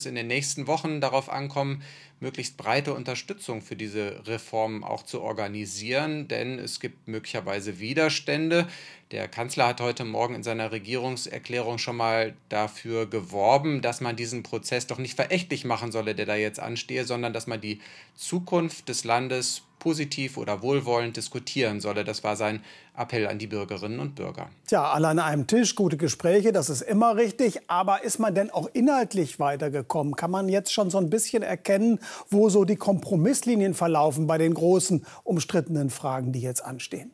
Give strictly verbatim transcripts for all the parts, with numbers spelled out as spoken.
in den nächsten Wochen darauf ankommen, möglichst breite Unterstützung für diese Reformen auch zu organisieren, denn es gibt möglicherweise Widerstände. Der Kanzler hat heute Morgen in seiner Regierungserklärung schon mal dafür geworben, dass man diesen Prozess doch nicht verächtlich machen solle, der da jetzt anstehe, sondern dass man die Zukunft des Landes positiv oder wohlwollend diskutieren solle. Das war sein Appell an die Bürgerinnen und Bürger. Tja, alle an einem Tisch, gute Gespräche, das ist immer richtig. Aber ist man denn auch inhaltlich weitergekommen? Kann man jetzt schon so ein bisschen erkennen, wo so die Kompromisslinien verlaufen bei den großen, umstrittenen Fragen, die jetzt anstehen?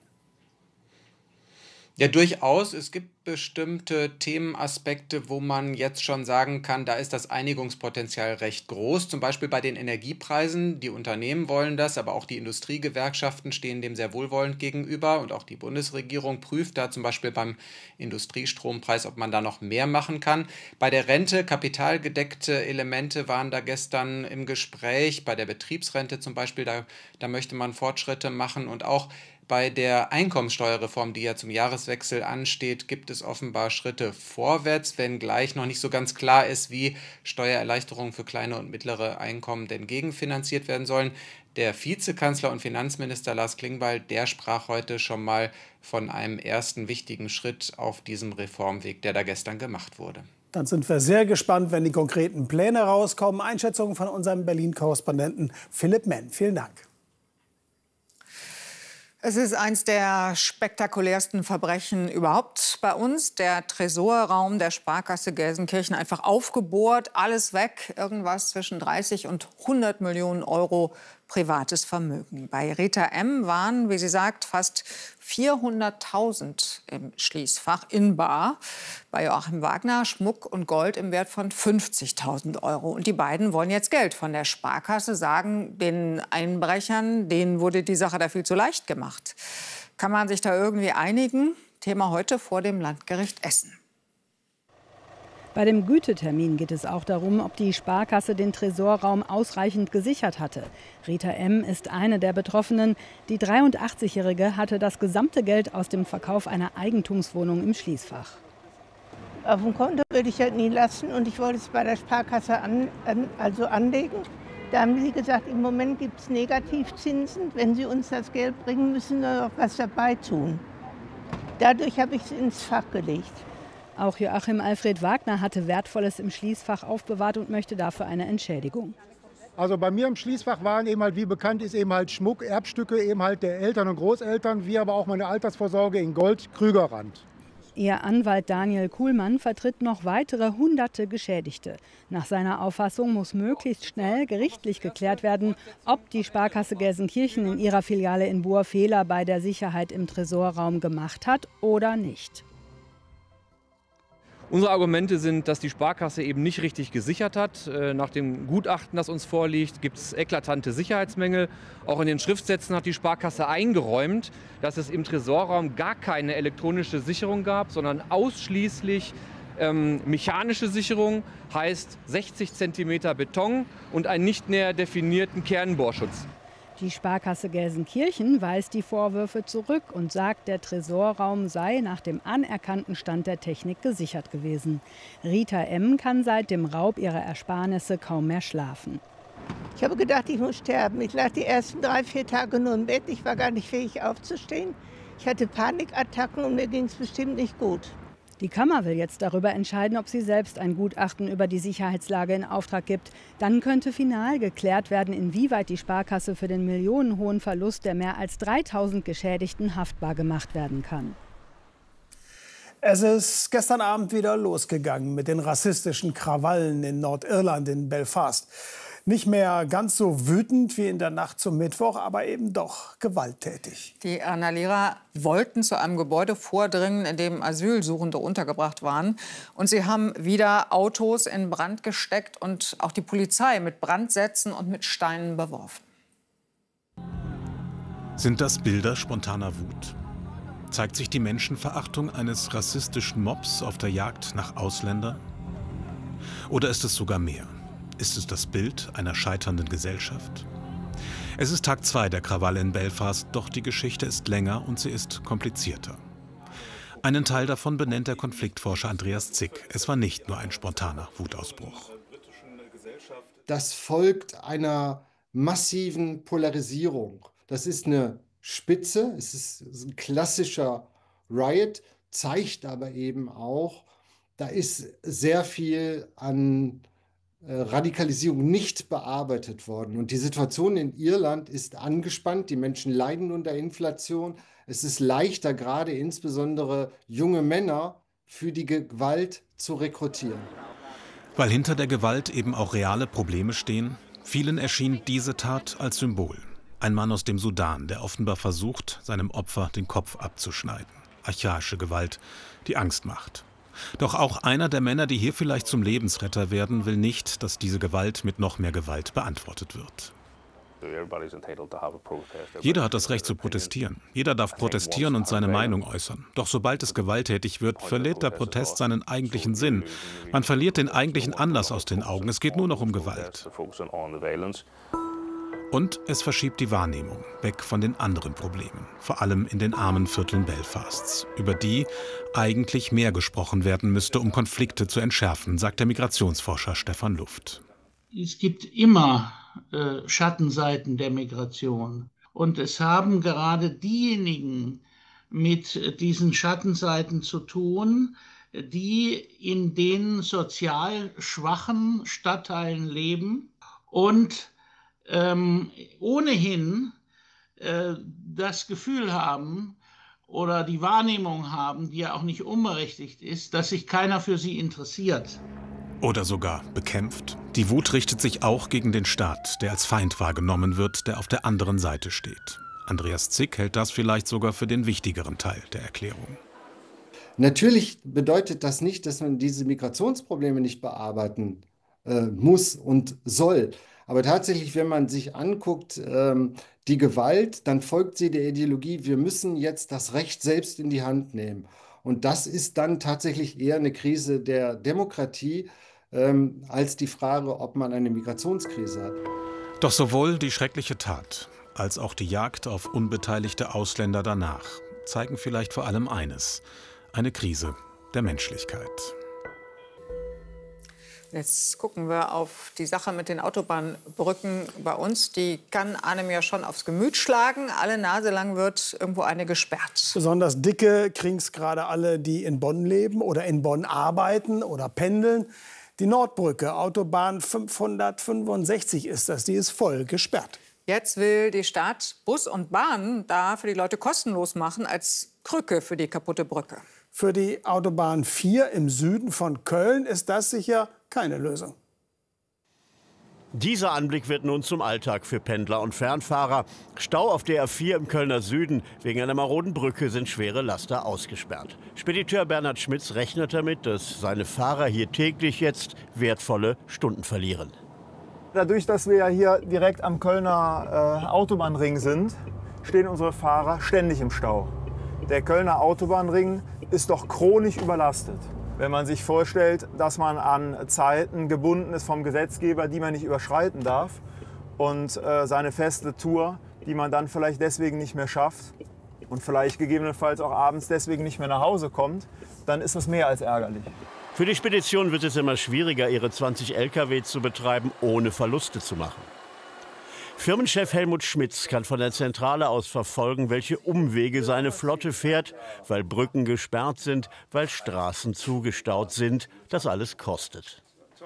Ja, durchaus. Es gibt bestimmte Themenaspekte, wo man jetzt schon sagen kann, da ist das Einigungspotenzial recht groß. Zum Beispiel bei den Energiepreisen. Die Unternehmen wollen das, aber auch die Industriegewerkschaften stehen dem sehr wohlwollend gegenüber. Und auch die Bundesregierung prüft da zum Beispiel beim Industriestrompreis, ob man da noch mehr machen kann. Bei der Rente, kapitalgedeckte Elemente waren da gestern im Gespräch. Bei der Betriebsrente zum Beispiel, da, da möchte man Fortschritte machen. Und auch bei der Einkommensteuerreform, die ja zum Jahreswechsel ansteht, gibt es offenbar Schritte vorwärts, wenngleich noch nicht so ganz klar ist, wie Steuererleichterungen für kleine und mittlere Einkommen denn gegenfinanziert werden sollen. Der Vizekanzler und Finanzminister Lars Klingbeil, der sprach heute schon mal von einem ersten wichtigen Schritt auf diesem Reformweg, der da gestern gemacht wurde. Dann sind wir sehr gespannt, wenn die konkreten Pläne rauskommen. Einschätzungen von unserem Berlin-Korrespondenten Philipp Menn. Vielen Dank. Es ist eines der spektakulärsten Verbrechen überhaupt bei uns. Der Tresorraum der Sparkasse Gelsenkirchen einfach aufgebohrt, alles weg, irgendwas zwischen dreißig und hundert Millionen Euro privates Vermögen. Bei Rita M. waren, wie sie sagt, fast vierhunderttausend im Schließfach in bar. Bei Joachim Wagner Schmuck und Gold im Wert von fünfzigtausend Euro. Und die beiden wollen jetzt Geld von der Sparkasse, sagen den Einbrechern, denen wurde die Sache da viel zu leicht gemacht. Kann man sich da irgendwie einigen? Thema heute vor dem Landgericht Essen. Bei dem Gütetermin geht es auch darum, ob die Sparkasse den Tresorraum ausreichend gesichert hatte. Rita M. ist eine der Betroffenen. Die dreiundachtzigjährige hatte das gesamte Geld aus dem Verkauf einer Eigentumswohnung im Schließfach. Auf dem Konto würde ich das nie lassen und ich wollte es bei der Sparkasse an, an, also anlegen. Da haben sie gesagt, im Moment gibt es Negativzinsen. Wenn sie uns das Geld bringen, müssen wir noch was dabei tun. Dadurch habe ich es ins Fach gelegt. Auch Joachim Alfred Wagner hatte Wertvolles im Schließfach aufbewahrt und möchte dafür eine Entschädigung. Also bei mir im Schließfach waren eben halt, wie bekannt ist, eben halt Schmuck, Erbstücke eben halt der Eltern und Großeltern, wie aber auch meine Altersvorsorge in Gold, Krügerrand. Ihr Anwalt Daniel Kuhlmann vertritt noch weitere hunderte Geschädigte. Nach seiner Auffassung muss möglichst schnell gerichtlich geklärt werden, ob die Sparkasse Gelsenkirchen in ihrer Filiale in Buhr Fehler bei der Sicherheit im Tresorraum gemacht hat oder nicht. Unsere Argumente sind, dass die Sparkasse eben nicht richtig gesichert hat. Nach dem Gutachten, das uns vorliegt, gibt es eklatante Sicherheitsmängel. Auch in den Schriftsätzen hat die Sparkasse eingeräumt, dass es im Tresorraum gar keine elektronische Sicherung gab, sondern ausschließlich ähm, mechanische Sicherung, heißt sechzig Zentimeter Beton und einen nicht näher definierten Kernbohrschutz. Die Sparkasse Gelsenkirchen weist die Vorwürfe zurück und sagt, der Tresorraum sei nach dem anerkannten Stand der Technik gesichert gewesen. Rita M. kann seit dem Raub ihrer Ersparnisse kaum mehr schlafen. Ich habe gedacht, ich muss sterben. Ich lag die ersten drei, vier Tage nur im Bett. Ich war gar nicht fähig aufzustehen. Ich hatte Panikattacken und mir ging es bestimmt nicht gut. Die Kammer will jetzt darüber entscheiden, ob sie selbst ein Gutachten über die Sicherheitslage in Auftrag gibt. Dann könnte final geklärt werden, inwieweit die Sparkasse für den millionenhohen Verlust der mehr als dreitausend Geschädigten haftbar gemacht werden kann. Es ist gestern Abend wieder losgegangen mit den rassistischen Krawallen in Nordirland, in Belfast. Nicht mehr ganz so wütend wie in der Nacht zum Mittwoch, aber eben doch gewalttätig. Die Randalierer wollten zu einem Gebäude vordringen, in dem Asylsuchende untergebracht waren. Und sie haben wieder Autos in Brand gesteckt und auch die Polizei mit Brandsätzen und mit Steinen beworfen. Sind das Bilder spontaner Wut? Zeigt sich die Menschenverachtung eines rassistischen Mobs auf der Jagd nach Ausländern? Oder ist es sogar mehr? Ist es das Bild einer scheiternden Gesellschaft? Es ist Tag zwei der Krawalle in Belfast, doch die Geschichte ist länger und sie ist komplizierter. Einen Teil davon benennt der Konfliktforscher Andreas Zick. Es war nicht nur ein spontaner Wutausbruch. Das folgt einer massiven Polarisierung. Das ist eine Spitze, es ist ein klassischer Riot, zeigt aber eben auch, da ist sehr viel an äh, Radikalisierung nicht bearbeitet worden. Und die Situation in Irland ist angespannt, die Menschen leiden unter Inflation. Es ist leichter, gerade insbesondere junge Männer, für die Gewalt zu rekrutieren. Weil hinter der Gewalt eben auch reale Probleme stehen, vielen erschien diese Tat als Symbol. Ein Mann aus dem Sudan, der offenbar versucht, seinem Opfer den Kopf abzuschneiden. Archaische Gewalt, die Angst macht. Doch auch einer der Männer, die hier vielleicht zum Lebensretter werden, will nicht, dass diese Gewalt mit noch mehr Gewalt beantwortet wird. Jeder hat das Recht zu protestieren. Jeder darf protestieren und seine Meinung äußern. Doch sobald es gewalttätig wird, verliert der Protest seinen eigentlichen Sinn. Man verliert den eigentlichen Anlass aus den Augen. Es geht nur noch um Gewalt. Und es verschiebt die Wahrnehmung weg von den anderen Problemen, vor allem in den armen Vierteln Belfasts, über die eigentlich mehr gesprochen werden müsste, um Konflikte zu entschärfen, sagt der Migrationsforscher Stefan Luft. Es gibt immer äh, Schattenseiten der Migration. Und es haben gerade diejenigen mit diesen Schattenseiten zu tun, die in den sozial schwachen Stadtteilen leben und ähm, ohnehin äh, das Gefühl haben oder die Wahrnehmung haben, die ja auch nicht unberechtigt ist, dass sich keiner für sie interessiert. Oder sogar bekämpft. Die Wut richtet sich auch gegen den Staat, der als Feind wahrgenommen wird, der auf der anderen Seite steht. Andreas Zick hält das vielleicht sogar für den wichtigeren Teil der Erklärung. Natürlich bedeutet das nicht, dass man diese Migrationsprobleme nicht bearbeiten äh, muss und soll. Aber tatsächlich, wenn man sich anguckt, ähm, die Gewalt, dann folgt sie der Ideologie, wir müssen jetzt das Recht selbst in die Hand nehmen. Und das ist dann tatsächlich eher eine Krise der Demokratie, ähm, als die Frage, ob man eine Migrationskrise hat. Doch sowohl die schreckliche Tat als auch die Jagd auf unbeteiligte Ausländer danach zeigen vielleicht vor allem eines: eine Krise der Menschlichkeit. Jetzt gucken wir auf die Sache mit den Autobahnbrücken bei uns. Die kann einem ja schon aufs Gemüt schlagen. Alle Nase lang wird irgendwo eine gesperrt. Besonders dicke kriegen es gerade alle, die in Bonn leben oder in Bonn arbeiten oder pendeln. Die Nordbrücke, Autobahn fünfhundertfünfundsechzig ist das, die ist voll gesperrt. Jetzt will die Stadt Bus und Bahn da für die Leute kostenlos machen als Krücke für die kaputte Brücke. Für die Autobahn vier im Süden von Köln ist das sicher keine Lösung. Dieser Anblick wird nun zum Alltag für Pendler und Fernfahrer. Stau auf der A vier im Kölner Süden. Wegen einer maroden Brücke sind schwere Laster ausgesperrt. Spediteur Bernhard Schmitz rechnet damit, dass seine Fahrer hier täglich jetzt wertvolle Stunden verlieren. Dadurch, dass wir ja hier direkt am Kölner äh, Autobahnring sind, stehen unsere Fahrer ständig im Stau. Der Kölner Autobahnring ist doch chronisch überlastet. Wenn man sich vorstellt, dass man an Zeiten gebunden ist vom Gesetzgeber, die man nicht überschreiten darf, und äh, seine feste Tour, die man dann vielleicht deswegen nicht mehr schafft und vielleicht gegebenenfalls auch abends deswegen nicht mehr nach Hause kommt, dann ist das mehr als ärgerlich. Für die Spedition wird es immer schwieriger, ihre zwanzig L K W zu betreiben, ohne Verluste zu machen. Firmenchef Helmut Schmitz kann von der Zentrale aus verfolgen, welche Umwege seine Flotte fährt, weil Brücken gesperrt sind, weil Straßen zugestaut sind. Das alles kostet.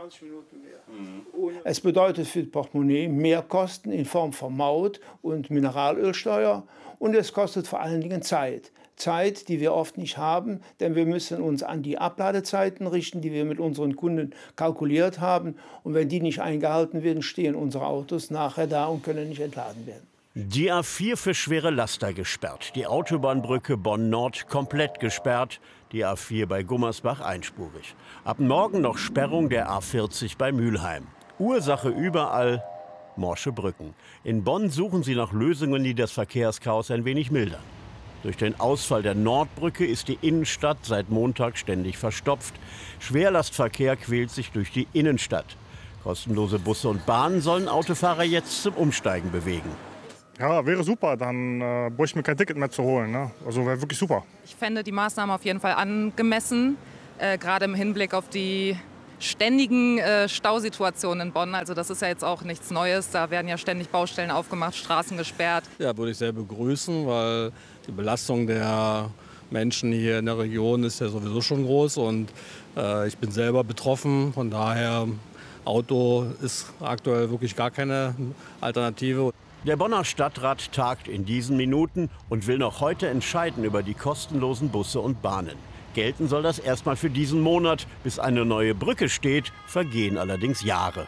Es bedeutet für das Portemonnaie mehr Kosten in Form von Maut und Mineralölsteuer. Und es kostet vor allen Dingen Zeit. Zeit, die wir oft nicht haben, denn wir müssen uns an die Abladezeiten richten, die wir mit unseren Kunden kalkuliert haben. Und wenn die nicht eingehalten werden, stehen unsere Autos nachher da und können nicht entladen werden. Die A vier für schwere Laster gesperrt, die Autobahnbrücke Bonn-Nord komplett gesperrt, die A vier bei Gummersbach einspurig. Ab morgen noch Sperrung der A vierzig bei Mülheim. Ursache überall: morsche Brücken. In Bonn suchen sie nach Lösungen, die das Verkehrschaos ein wenig mildern. Durch den Ausfall der Nordbrücke ist die Innenstadt seit Montag ständig verstopft. Schwerlastverkehr quält sich durch die Innenstadt. Kostenlose Busse und Bahnen sollen Autofahrer jetzt zum Umsteigen bewegen. Ja, wäre super, dann äh, bräuchte ich mir kein Ticket mehr zu holen. Ne? Also wäre wirklich super. Ich fände die Maßnahme auf jeden Fall angemessen, äh, gerade im Hinblick auf die ständigen äh, Stausituationen in Bonn. Also das ist ja jetzt auch nichts Neues. Da werden ja ständig Baustellen aufgemacht, Straßen gesperrt. Ja, würde ich sehr begrüßen, weil die Belastung der Menschen hier in der Region ist ja sowieso schon groß. Und äh, ich bin selber betroffen. Von daher, Auto ist aktuell wirklich gar keine Alternative. Der Bonner Stadtrat tagt in diesen Minuten und will noch heute entscheiden über die kostenlosen Busse und Bahnen. Gelten soll das erstmal für diesen Monat. Bis eine neue Brücke steht, vergehen allerdings Jahre.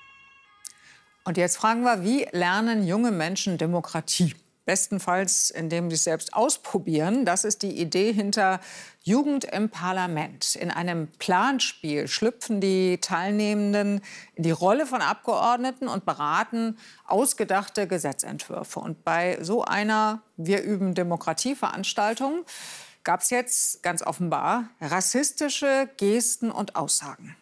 Und jetzt fragen wir, wie lernen junge Menschen Demokratie? Bestenfalls, indem sie es selbst ausprobieren. Das ist die Idee hinter Jugend im Parlament. In einem Planspiel schlüpfen die Teilnehmenden in die Rolle von Abgeordneten und beraten ausgedachte Gesetzentwürfe. Und bei so einer Wir üben Demokratie-Veranstaltung gab es jetzt ganz offenbar rassistische Gesten und Aussagen.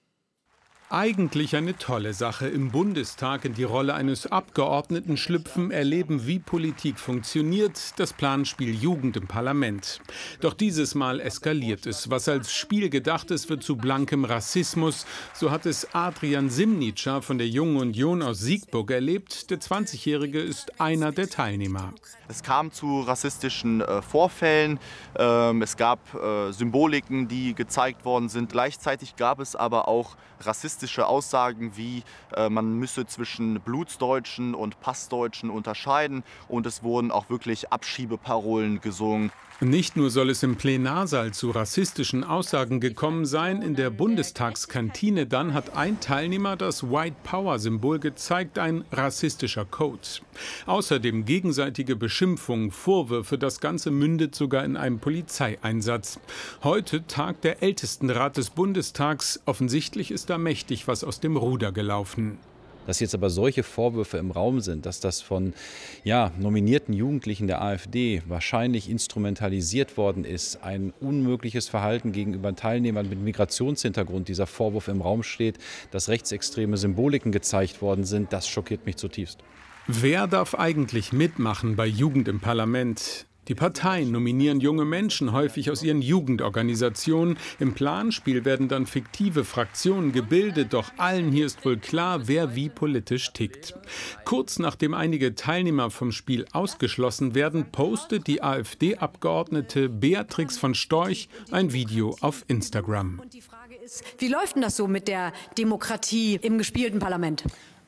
Eigentlich eine tolle Sache. Im Bundestag in die Rolle eines Abgeordneten schlüpfen, erleben, wie Politik funktioniert. Das Planspiel Jugend im Parlament. Doch dieses Mal eskaliert es. Was als Spiel gedacht ist, wird zu blankem Rassismus. So hat es Adrian Simnica von der Jungen Union aus Siegburg erlebt. Der zwanzigjährige ist einer der Teilnehmer. Es kam zu rassistischen äh, Vorfällen. Ähm, es gab äh, Symboliken, die gezeigt worden sind. Gleichzeitig gab es aber auch rassistische Aussagen wie, äh, man müsse zwischen Blutsdeutschen und Passdeutschen unterscheiden. Und es wurden auch wirklich Abschiebeparolen gesungen. Nicht nur soll es im Plenarsaal zu rassistischen Aussagen gekommen sein, in der Bundestagskantine dann hat ein Teilnehmer das White Power-Symbol gezeigt, ein rassistischer Code. Außerdem gegenseitige Beschimpfungen, Vorwürfe, das Ganze mündet sogar in einem Polizeieinsatz. Heute tagt der Ältestenrat des Bundestags. Offensichtlich ist da mächtig was aus dem Ruder gelaufen. Dass jetzt aber solche Vorwürfe im Raum sind, dass das von ja, nominierten Jugendlichen der AfD wahrscheinlich instrumentalisiert worden ist, ein unmögliches Verhalten gegenüber Teilnehmern mit Migrationshintergrund, dieser Vorwurf im Raum steht, dass rechtsextreme Symboliken gezeigt worden sind, das schockiert mich zutiefst. Wer darf eigentlich mitmachen bei Jugend im Parlament? Die Parteien nominieren junge Menschen, häufig aus ihren Jugendorganisationen. Im Planspiel werden dann fiktive Fraktionen gebildet, doch allen hier ist wohl klar, wer wie politisch tickt. Kurz nachdem einige Teilnehmer vom Spiel ausgeschlossen werden, postet die AfD-Abgeordnete Beatrix von Storch ein Video auf Instagram. Und die Frage ist, wie läuft denn das so mit der Demokratie im gespielten Parlament?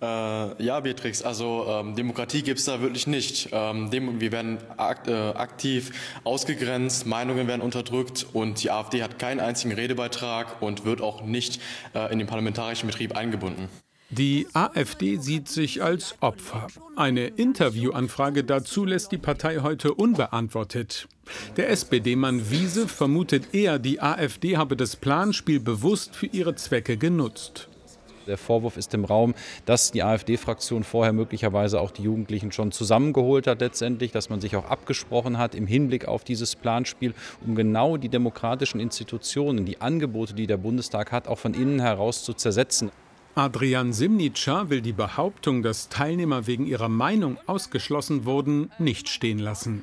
Äh, ja, Beatrix, also ähm, Demokratie gibt es da wirklich nicht. Ähm, dem, wir werden akt, äh, aktiv ausgegrenzt, Meinungen werden unterdrückt und die AfD hat keinen einzigen Redebeitrag und wird auch nicht äh, in den parlamentarischen Betrieb eingebunden. Die AfD sieht sich als Opfer. Eine Interviewanfrage dazu lässt die Partei heute unbeantwortet. Der S P D-Mann Wiese vermutet eher, die AfD habe das Planspiel bewusst für ihre Zwecke genutzt. Der Vorwurf ist im Raum, dass die AfD-Fraktion vorher möglicherweise auch die Jugendlichen schon zusammengeholt hat letztendlich, dass man sich auch abgesprochen hat im Hinblick auf dieses Planspiel, um genau die demokratischen Institutionen, die Angebote, die der Bundestag hat, auch von innen heraus zu zersetzen. Adrian Simnica will die Behauptung, dass Teilnehmer wegen ihrer Meinung ausgeschlossen wurden, nicht stehen lassen.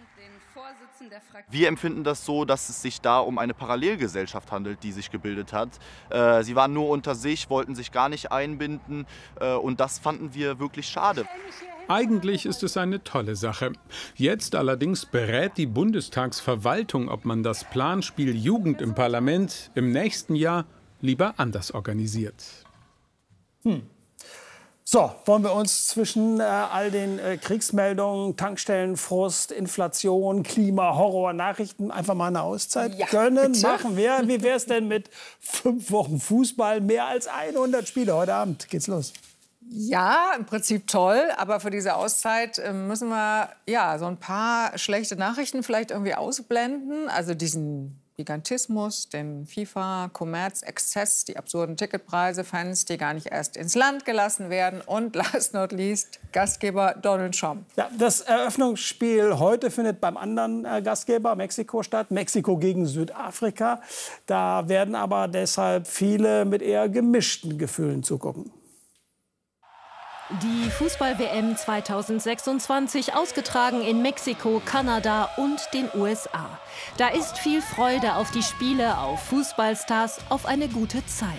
Wir empfinden das so, dass es sich da um eine Parallelgesellschaft handelt, die sich gebildet hat. Äh, sie waren nur unter sich, wollten sich gar nicht einbinden äh, und das fanden wir wirklich schade. Eigentlich ist es eine tolle Sache. Jetzt allerdings berät die Bundestagsverwaltung, ob man das Planspiel Jugend im Parlament im nächsten Jahr lieber anders organisiert. Hm. So, wollen wir uns zwischen äh, all den äh, Kriegsmeldungen, Tankstellenfrust, Inflation, Klima, Horror, Nachrichten einfach mal eine Auszeit ja, gönnen? Bitte. Machen wir. Wie wäre es denn mit fünf Wochen Fußball, mehr als hundert Spiele? Heute Abend geht's los. Ja, im Prinzip toll, aber für diese Auszeit müssen wir ja so ein paar schlechte Nachrichten vielleicht irgendwie ausblenden. Also diesen Gigantismus, den FIFA-Kommerzexzess, die absurden Ticketpreise, Fans, die gar nicht erst ins Land gelassen werden und last not least Gastgeber Donald Trump. Ja, das Eröffnungsspiel heute findet beim anderen äh, Gastgeber Mexiko statt, Mexiko gegen Südafrika. Da werden aber deshalb viele mit eher gemischten Gefühlen zugucken. Die Fußball-W M zweitausendsechsundzwanzig, ausgetragen in Mexiko, Kanada und den U S A. Da ist viel Freude auf die Spiele, auf Fußballstars, auf eine gute Zeit.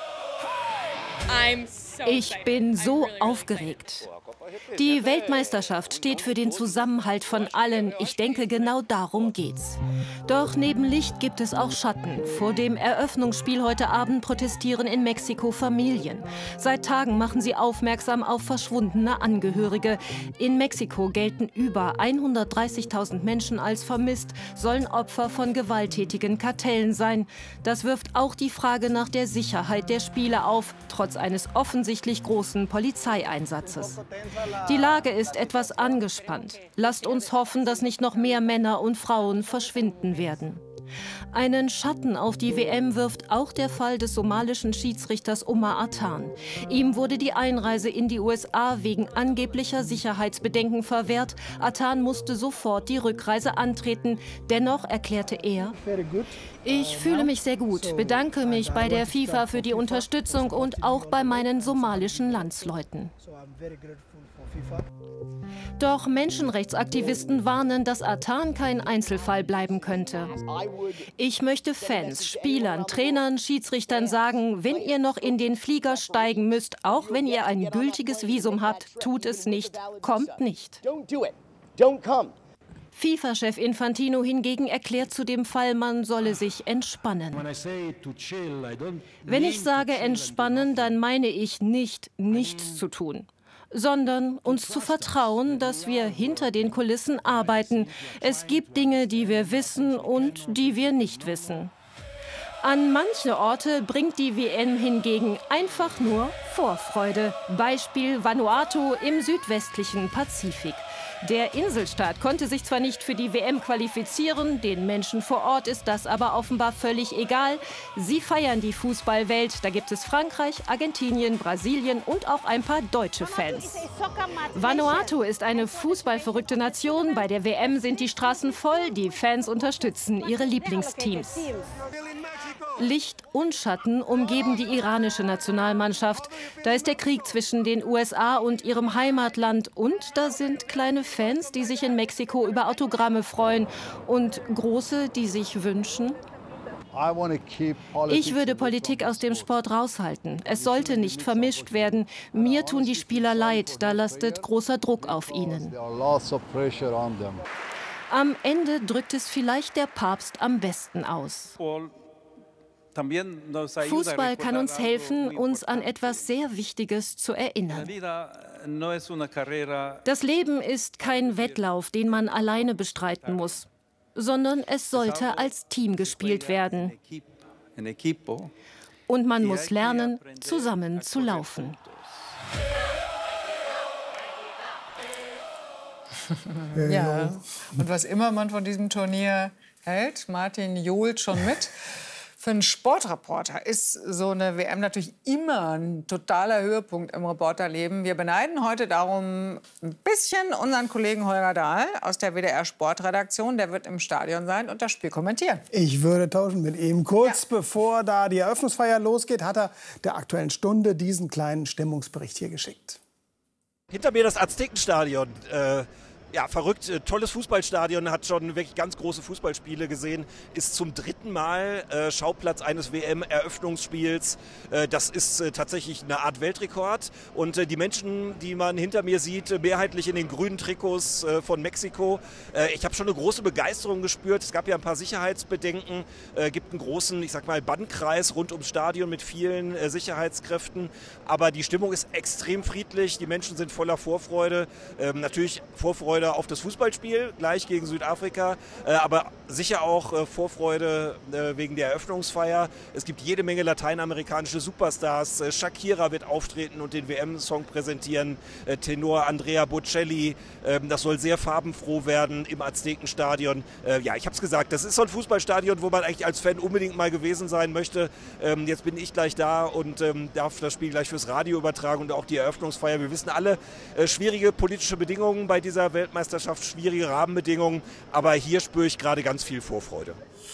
Ich bin so aufgeregt. Die Weltmeisterschaft steht für den Zusammenhalt von allen. Ich denke, genau darum geht's. Doch neben Licht gibt es auch Schatten. Vor dem Eröffnungsspiel heute Abend protestieren in Mexiko Familien. Seit Tagen machen sie aufmerksam auf verschwundene Angehörige. In Mexiko gelten über hundertdreißigtausend Menschen als vermisst, sollen Opfer von gewalttätigen Kartellen sein. Das wirft auch die Frage nach der Sicherheit der Spieler auf, trotz eines offensichtlich großen Polizeieinsatzes. Die Lage ist etwas angespannt. Lasst uns hoffen, dass nicht noch mehr Männer und Frauen verschwinden werden. Einen Schatten auf die W M wirft auch der Fall des somalischen Schiedsrichters Omar Artan. Ihm wurde die Einreise in die U S A wegen angeblicher Sicherheitsbedenken verwehrt. Artan musste sofort die Rückreise antreten. Dennoch erklärte er: Ich fühle mich sehr gut, bedanke mich bei der FIFA für die Unterstützung und auch bei meinen somalischen Landsleuten. Doch Menschenrechtsaktivisten warnen, dass Artan kein Einzelfall bleiben könnte. Ich möchte Fans, Spielern, Trainern, Schiedsrichtern sagen, wenn ihr noch in den Flieger steigen müsst, auch wenn ihr ein gültiges Visum habt, tut es nicht, kommt nicht. FIFA-Chef Infantino hingegen erklärt zu dem Fall, man solle sich entspannen. Wenn ich sage entspannen, dann meine ich nicht, nichts zu tun, sondern uns zu vertrauen, dass wir hinter den Kulissen arbeiten. Es gibt Dinge, die wir wissen und die wir nicht wissen. An manche Orte bringt die W M hingegen einfach nur Vorfreude. Beispiel Vanuatu im südwestlichen Pazifik. Der Inselstaat konnte sich zwar nicht für die W M qualifizieren, den Menschen vor Ort ist das aber offenbar völlig egal. Sie feiern die Fußballwelt. Da gibt es Frankreich, Argentinien, Brasilien und auch ein paar deutsche Fans. Vanuatu ist eine fußballverrückte Nation. Bei der W M sind die Straßen voll. Die Fans unterstützen ihre Lieblingsteams. Licht und Schatten umgeben die iranische Nationalmannschaft. Da ist der Krieg zwischen den U S A und ihrem Heimatland. Und da sind kleine Fans, die sich in Mexiko über Autogramme freuen. Und große, die sich wünschen: Ich würde Politik aus dem Sport raushalten. Es sollte nicht vermischt werden. Mir tun die Spieler leid. Da lastet großer Druck auf ihnen. Am Ende drückt es vielleicht der Papst am besten aus. Fußball kann uns helfen, uns an etwas sehr Wichtiges zu erinnern. Das Leben ist kein Wettlauf, den man alleine bestreiten muss, sondern es sollte als Team gespielt werden. Und man muss lernen, zusammen zu laufen. Ja, und was immer man von diesem Turnier hält, Martin johlt schon mit. Für einen Sportreporter ist so eine W M natürlich immer ein totaler Höhepunkt im Reporterleben. Wir beneiden heute darum ein bisschen unseren Kollegen Holger Dahl aus der W D R-Sportredaktion. Der wird im Stadion sein und das Spiel kommentieren. Ich würde tauschen mit ihm. Kurz ja. bevor da die Eröffnungsfeier losgeht, hat er der Aktuellen Stunde diesen kleinen Stimmungsbericht hier geschickt. Hinter mir das Aztekenstadion. Äh Ja, verrückt, tolles Fußballstadion, hat schon wirklich ganz große Fußballspiele gesehen, ist zum dritten Mal äh, Schauplatz eines W M-Eröffnungsspiels. Äh, das ist äh, tatsächlich eine Art Weltrekord. Und äh, die Menschen, die man hinter mir sieht, äh, mehrheitlich in den grünen Trikots äh, von Mexiko. Äh, ich habe schon eine große Begeisterung gespürt. Es gab ja ein paar Sicherheitsbedenken, äh, gibt einen großen, ich sag mal, Bandkreis rund ums Stadion mit vielen äh, Sicherheitskräften. Aber die Stimmung ist extrem friedlich, die Menschen sind voller Vorfreude. Ähm, natürlich Vorfreude auf das Fußballspiel, gleich gegen Südafrika, äh, aber sicher auch äh, Vorfreude äh, wegen der Eröffnungsfeier. Es gibt jede Menge lateinamerikanische Superstars. Äh, Shakira wird auftreten und den W M-Song präsentieren. Äh, Tenor Andrea Bocelli. Äh, das soll sehr farbenfroh werden im Aztekenstadion. Äh, ja, ich habe es gesagt, das ist so ein Fußballstadion, wo man eigentlich als Fan unbedingt mal gewesen sein möchte. Ähm, jetzt bin ich gleich da und ähm, darf das Spiel gleich fürs Radio übertragen und auch die Eröffnungsfeier. Wir wissen alle, äh, schwierige politische Bedingungen bei dieser Welt Weltmeisterschaft, schwierige Rahmenbedingungen, aber hier spüre ich gerade ganz viel Vorfreude.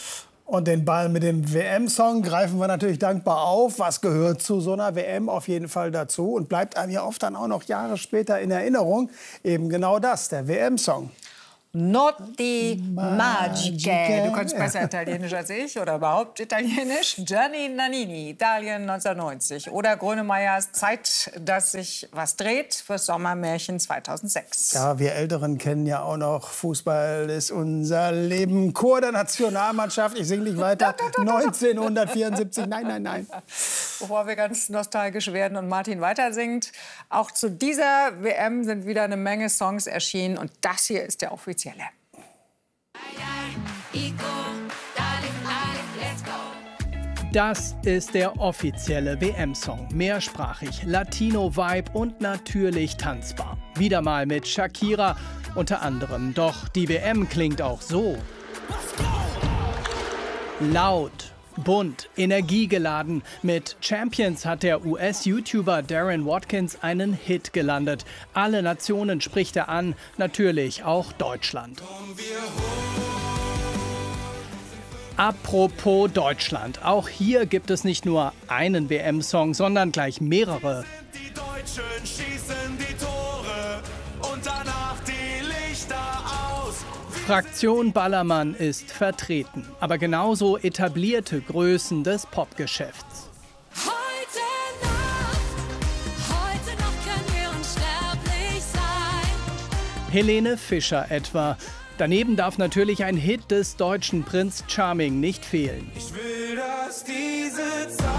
Und den Ball mit dem W M-Song greifen wir natürlich dankbar auf. Was gehört zu so einer W M auf jeden Fall dazu und bleibt einem ja oft dann auch noch Jahre später in Erinnerung. Eben genau das, der W M-Song. Notti Magiche. Du kannst besser Italienisch als ich oder überhaupt Italienisch. Gianni Nannini, Italien neunzehnhundertneunzig. Oder Grönemeyers Zeit, dass sich was dreht fürs Sommermärchen zweitausendsechs. Ja, wir Älteren kennen ja auch noch Fußball ist unser Leben. Chor der Nationalmannschaft. Ich singe nicht weiter. neunzehnhundertvierundsiebzig. Nein, nein, nein. Bevor wir ganz nostalgisch werden und Martin weitersingt. Auch zu dieser W M sind wieder eine Menge Songs erschienen. Und das hier ist der offizielle. Das ist der offizielle W M-Song. Mehrsprachig, Latino-Vibe und natürlich tanzbar. Wieder mal mit Shakira unter anderem. Doch die W M klingt auch so. Laut, bunt, energiegeladen. Mit Champions hat der U S-YouTuber Darren Watkins einen Hit gelandet. Alle Nationen spricht er an, natürlich auch Deutschland. Apropos Deutschland, auch hier gibt es nicht nur einen W M-Song, sondern gleich mehrere. Die Deutschen schießen die Tore und danach die Lichter aus. Fraktion Ballermann ist vertreten, aber genauso etablierte Größen des Popgeschäfts. Heute Nacht, heute noch können wir unsterblich sein. Helene Fischer etwa. Daneben darf natürlich ein Hit des deutschen Prince Charming nicht fehlen. Ich will, dass diese Zeit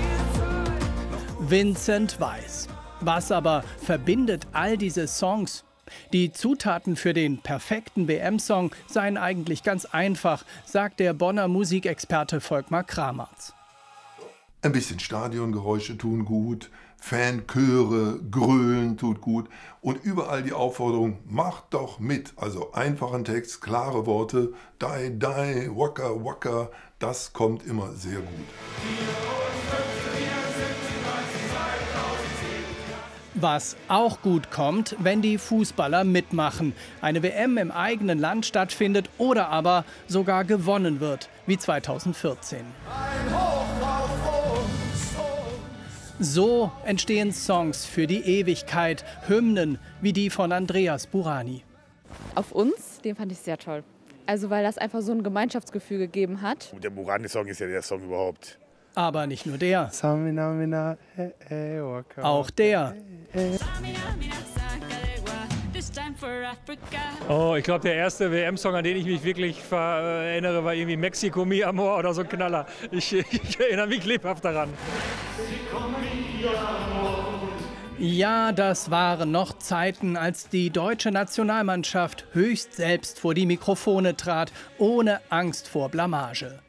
Vincent Weiss. Was aber verbindet all diese Songs? Die Zutaten für den perfekten W M-Song seien eigentlich ganz einfach, sagt der Bonner Musikexperte Volkmar Kramarz. Ein bisschen Stadiongeräusche tun gut, Fanchöre, Grölen tut gut und überall die Aufforderung, macht doch mit. Also einfachen Text, klare Worte, die, die, waka, waka, das kommt immer sehr gut. Was auch gut kommt, wenn die Fußballer mitmachen, eine W M im eigenen Land stattfindet oder aber sogar gewonnen wird, wie zweitausendvierzehn. So entstehen Songs für die Ewigkeit, Hymnen wie die von Andreas Burani. Auf uns, den fand ich sehr toll. Also weil das einfach so ein Gemeinschaftsgefühl gegeben hat. Der Burani-Song ist ja der Song überhaupt. Aber nicht nur der. Auch der. Oh, ich glaube, der erste W M-Song, an den ich mich wirklich erinnere, war irgendwie Mexiko, Mi Amor oder so ein Knaller. Ich, ich erinnere mich lebhaft daran. Ja, das waren noch Zeiten, als die deutsche Nationalmannschaft höchst selbst vor die Mikrofone trat, ohne Angst vor Blamage.